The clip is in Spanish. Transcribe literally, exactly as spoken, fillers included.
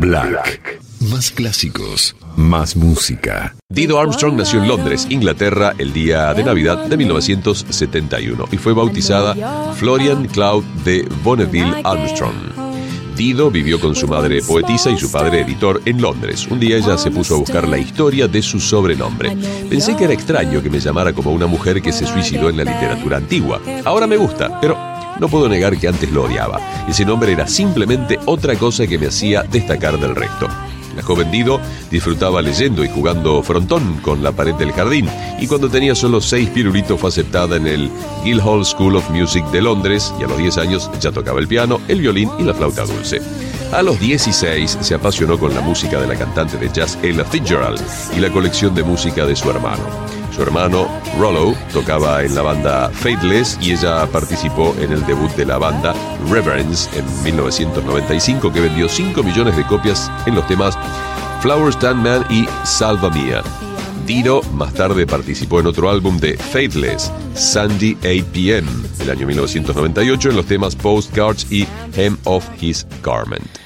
Black. Más clásicos, más música. Dido Armstrong nació en Londres, Inglaterra, el día de Navidad de mil novecientos setenta y uno y fue bautizada Florian Claude de Bonneville Armstrong. Dido vivió con su madre poetisa y su padre editor en Londres. Un día ella se puso a buscar la historia de su sobrenombre. Pensé que era extraño que me llamara como una mujer que se suicidó en la literatura antigua. Ahora me gusta, pero no puedo negar que antes lo odiaba. Ese nombre era simplemente otra cosa que me hacía destacar del resto. La joven Dido disfrutaba leyendo y jugando frontón con la pared del jardín, y cuando tenía solo seis pirulitos fue aceptada en el Guildhall School of Music de Londres, y a los diez años ya tocaba el piano, el violín y la flauta dulce. A los dieciséis se apasionó con la música de la cantante de jazz Ella Fitzgerald y la colección de música de su hermano. Su hermano, Rollo, tocaba en la banda Faithless y ella participó en el debut de la banda Reverence en mil novecientos noventa y cinco, que vendió cinco millones de copias en los temas Flower Stand Man y Salva Mia. Dido más tarde participó en otro álbum de Faithless, Sandy eight p m, del año mil novecientos noventa y ocho, en los temas Postcards y Hem of His Garment.